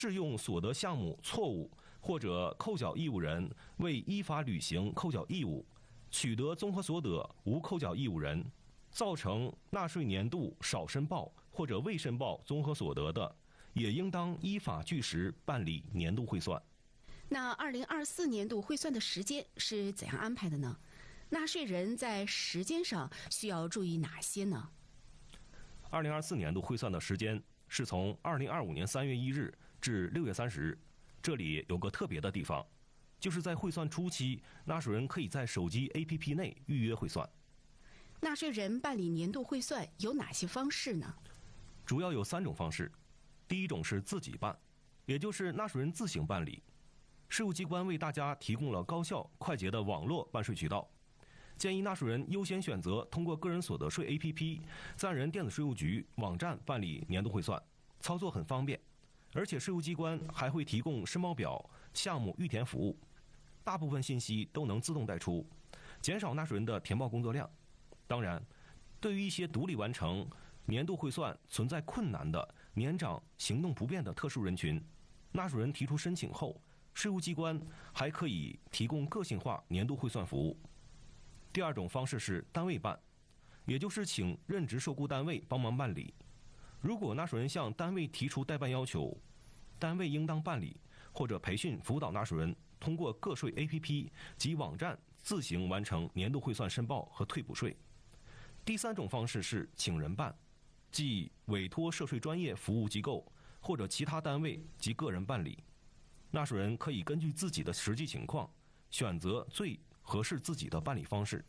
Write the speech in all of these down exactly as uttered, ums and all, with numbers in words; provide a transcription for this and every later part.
适用所得项目错误或者扣缴义务人未依法履行扣缴义务，取得综合所得无扣缴义务人，造成纳税年度少申报或者未申报综合所得的，也应当依法据实办理年度汇算。 那二零二四年度汇算的时间是怎样安排的呢？纳税人在时间上需要注意哪些呢？ 二零二四年度汇算的时间是从二零二五年三月一日至六月三十日。这里有个特别的地方，就是在汇算初期，纳税人可以在手机 A P P 内预约汇算。 纳税人办理年度汇算有哪些方式呢？ 主要有三种方式。第一种是自己办，也就是纳税人自行办理。税务机关为大家提供了高效快捷的网络办税渠道，建议纳税人优先选择通过个人所得税 A P P、自然人电子税务局网站办理年度汇算，操作很方便。而且税务机关还会提供申报表、项目预填服务，大部分信息都能自动带出，减少纳税人的填报工作量。当然，对于一些独立完成年度汇算存在困难的年长、行动不便的特殊人群，纳税人提出申请后，税务机关还可以提供个性化年度汇算服务。第二种方式是单位办，也就是请任职受雇单位帮忙办理。如果纳税人向单位提出代办要求，单位应当办理或者培训辅导纳税人通过个税 A P P 及网站自行完成年度汇算申报和退补税。第三种方式是请人办，即委托涉税专业服务机构或者其他单位及个人办理。纳税人可以根据自己的实际情况，选择最合适自己的办理方式。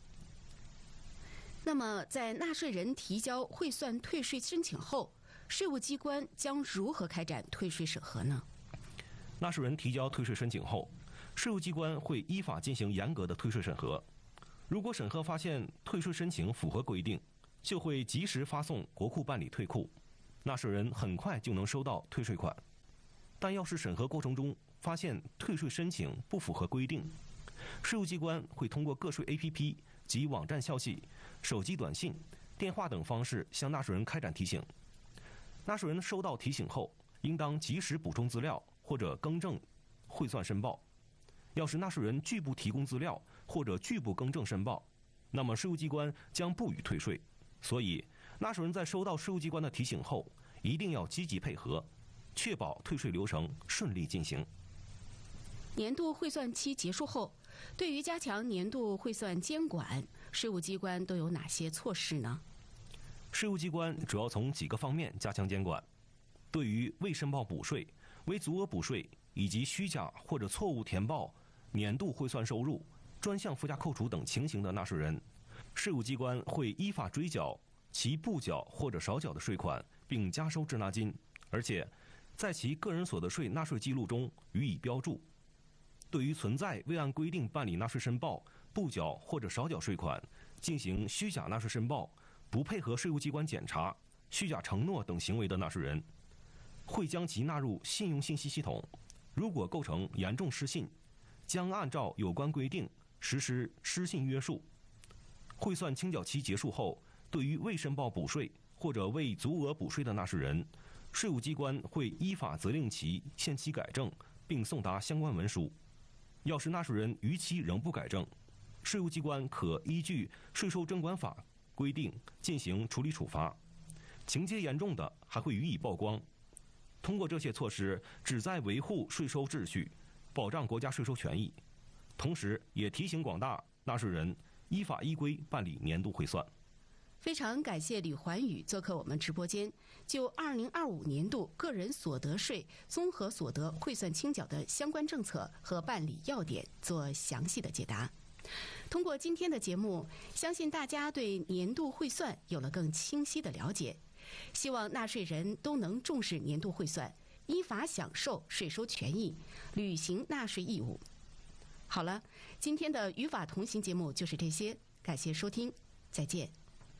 那么，在纳税人提交汇算退税申请后，税务机关将如何开展退税审核呢？ 纳税人提交退税申请后，税务机关会依法进行严格的退税审核。如果审核发现退税申请符合规定，就会及时发送国库办理退库，纳税人很快就能收到退税款。但要是审核过程中发现退税申请不符合规定，税务机关会通过个税 A P P 及网站消息、手机短信、电话等方式向纳税人开展提醒。纳税人收到提醒后，应当及时补充资料或者更正汇算申报。要是纳税人拒不提供资料或者拒不更正申报，那么税务机关将不予退税。所以，纳税人在收到税务机关的提醒后，一定要积极配合，确保退税流程顺利进行。 年度汇算期结束后，对于加强年度汇算监管，税务机关都有哪些措施呢？ 税务机关主要从几个方面加强监管。对于未申报补税、未足额补税以及虚假或者错误填报年度汇算收入、专项附加扣除等情形的纳税人，税务机关会依法追缴其不缴或者少缴的税款，并加收滞纳金，而且在其个人所得税纳税记录中予以标注。对于存在未按规定办理纳税申报、不缴或者少缴税款、进行虚假纳税申报、不配合税务机关检查、虚假承诺等行为的纳税人，会将其纳入信用信息系统。如果构成严重失信，将按照有关规定实施失信约束。汇算清缴期结束后，对于未申报补税或者未足额补税的纳税人，税务机关会依法责令其限期改正，并送达相关文书。要是纳税人逾期仍不改正，税务机关可依据《税收征管法》规定进行处理处罚，情节严重的还会予以曝光。通过这些措施，旨在维护税收秩序，保障国家税收权益，同时也提醒广大纳税人依法依规办理年度汇算。 非常感谢吕环宇做客我们直播间，就二零二五年度个人所得税综合所得汇算清缴的相关政策和办理要点做详细的解答。通过今天的节目，相信大家对年度汇算有了更清晰的了解。希望纳税人都能重视年度汇算，依法享受税收权益，履行纳税义务。好了，今天的与法同行节目就是这些，感谢收听，再见。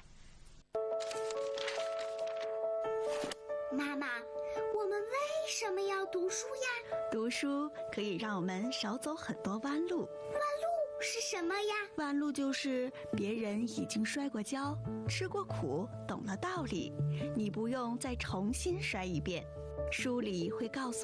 妈妈，我们为什么要读书呀？ 读书可以让我们少走很多弯路。 弯路是什么呀？ 弯路就是别人已经摔过跤，吃过苦，懂了道理，你不用再重新摔一遍。书里会告诉